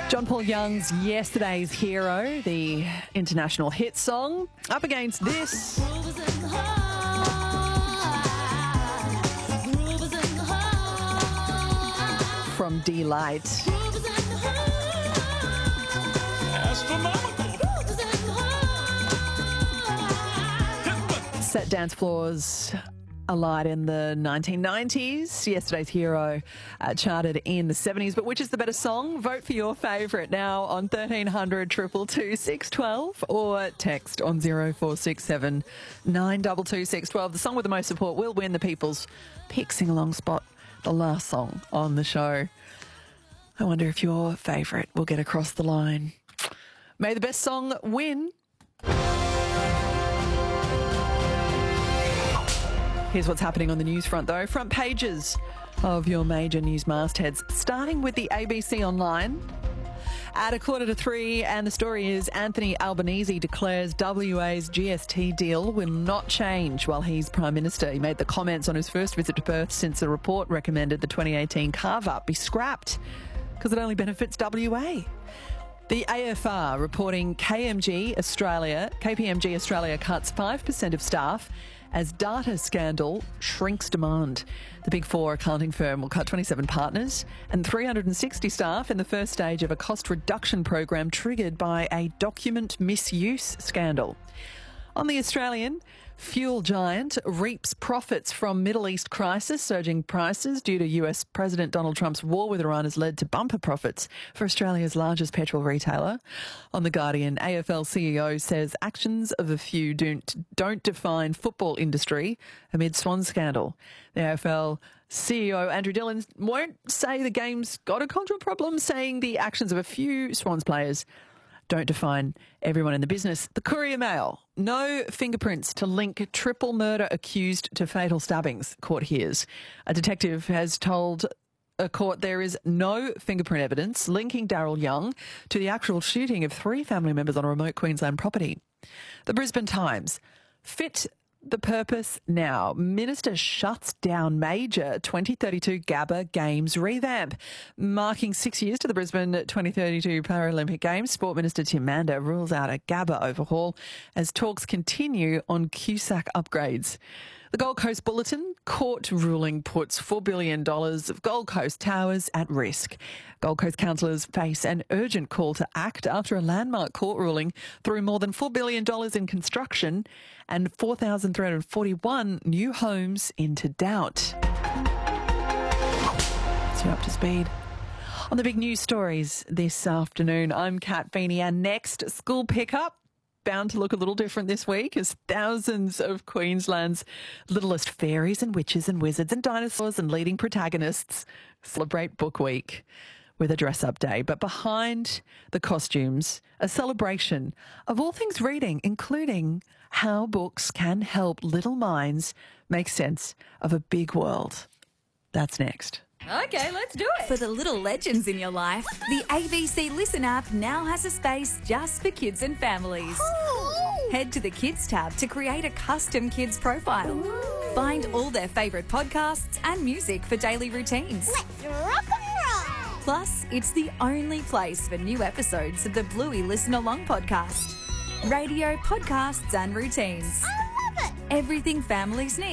John Paul Young's Yesterday's Hero, the international hit song, up against this. From Delight. Set dance floors alight in the 1990s. Yesterday's Hero charted in the 70s. But which is the better song? Vote for your favourite now on 1300 222 612 or text on 0467 922 612. The song with the most support will win the People's Pick Sing-Along spot, the last song on the show. I wonder if your favourite will get across the line. May the best song win. Here's what's happening on the news front, though. Front pages of your major news mastheads, starting with the ABC Online. At 2:45, and the story is Anthony Albanese declares WA's GST deal will not change while he's Prime Minister. He made the comments on his first visit to Perth since the report recommended the 2018 carve-up be scrapped because it only benefits WA. The AFR reporting KPMG Australia cuts 5% of staff as data scandal shrinks demand. The Big Four accounting firm will cut 27 partners and 360 staff in the first stage of a cost reduction program triggered by a document misuse scandal. On The Australian, fuel giant reaps profits from Middle East crisis. Surging prices due to US President Donald Trump's war with Iran has led to bumper profits for Australia's largest petrol retailer. On The Guardian, AFL CEO says actions of a few don't define football industry amid Swan scandal. The AFL CEO Andrew Dillon won't say the game's got a cultural problem, saying the actions of a few Swans players don't define everyone in the business. The Courier Mail, no fingerprints to link triple murder accused to fatal stabbings, court hears. A detective has told a court there is no fingerprint evidence linking Daryl Young to the actual shooting of 3 family members on a remote Queensland property. The Brisbane Times, fit the purpose now. Minister shuts down major 2032 Gabba Games revamp. Marking 6 years to the Brisbane 2032 Paralympic Games, Sport Minister Tim Mander rules out a Gabba overhaul as talks continue on QSAC upgrades. The Gold Coast Bulletin, court ruling puts $4 billion of Gold Coast towers at risk. Gold Coast councillors face an urgent call to act after a landmark court ruling threw more than $4 billion in construction and 4,341 new homes into doubt. So you're up to speed. On the big news stories this afternoon, I'm Kat Feeney, and next, school pickup. Bound to look a little different this week as thousands of Queensland's littlest fairies and witches and wizards and dinosaurs and leading protagonists celebrate Book Week with a dress-up day. But behind the costumes, a celebration of all things reading, including how books can help little minds make sense of a big world. That's next. Okay, let's do it. For the little legends in your life, the ABC Listen app now has a space just for kids and families. Ooh. Head to the Kids tab to create a custom kids profile. Ooh. Find all their favourite podcasts and music for daily routines. Let's rock and roll. Plus, it's the only place for new episodes of the Bluey Listen Along podcast. Radio, podcasts and routines. I love it. Everything families need.